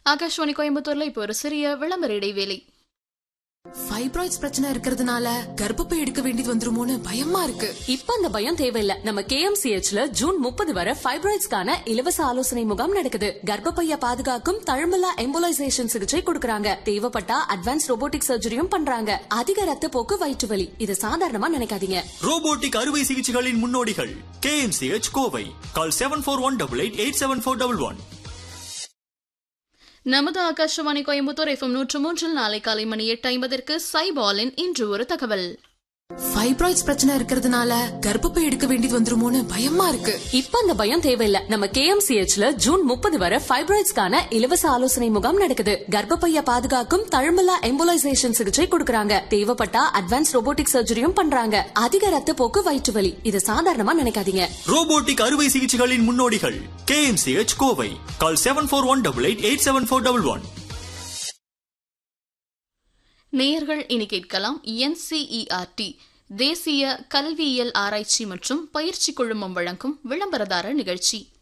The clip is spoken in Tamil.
ஆகாஷ்வாணி கோயம்புத்தூர்ல இப்போ ஒரு சிறிய விளம்பர இடைவேளை. ஃபைப்ராய்ட்ஸ் பிரச்சனை இருக்கிறதுனால கர்ப்பப்பை எடுக்க வேண்டியது வந்துருமோன்னு பயமா இருக்கு. இப்ப அந்த பயம் தேவையில்ல. நம்ம KMCHல ஜூன் 30 வரை ஃபைப்ராய்ட்ஸ்க்கான இலவச ஆலோசனை முகாம் நடக்குது. கர்ப்பப்பைய பாதுகாக்கும் தழும்பலா எம்போலைசேஷன் சிகிச்சை கொடுக்கறாங்க. தேவைப்பட்டா அட்வான்ஸ் ரோபோட்டிக் சர்ஜரியும் பண்றாங்க. அதிக ரத்த போக்கு, வயிற்று வலி இது சாதாரணமா நினைக்காதீங்க. ரோபோட்டிக் அறுவை சிகிச்சைகளின் முன்னோடிகள் KMCH கோவை. கால் 74188741. நமது ஆகாஷவாணி கோயம்புத்தூர் FM 103 நாளை காலை மணி 8:50 சைபாலின் இன்று ஒரு தகவல். ஃபைப்ராய்ட்ஸ் பிரச்சனை இருக்கிறதுனால கர்ப்பப்பை எடுக்க வேண்டியது வந்துருமோன்னு பயமா இருக்கு. இப்ப அந்த பயம் தேவையில்ல. நம்ம KMCHல ஜூன் 30 வரை ஃபைப்ராய்ட்ஸ்க்கான இலவச ஆலோசனை முகாம் நடக்குது. கர்ப்பப்பைய பாதுகாக்கும் தழும்பலா எம்போலைசேஷன் சிகிச்சை கொடுக்கறாங்க. தேவைப்பட்டா அட்வான்ஸ் ரோபோட்டிக் சர்ஜரியும் பண்றாங்க. அதிக ரத்த போக்கு, வயிற்று வலி இது சாதாரணமா நினைக்காதீங்க. ரோபோட்டிக் அறுவை சிகிச்சைகளின் முன்னோடிகள் KMCH கோவை. கால் 74188741. நேயர்கள் இனி கேட்கலாம் NCERT தேசிய கல்வியியல் ஆராய்ச்சி மற்றும் பயிற்சி குழுமம் வழங்கும் விளம்பரதார நிகழ்ச்சி.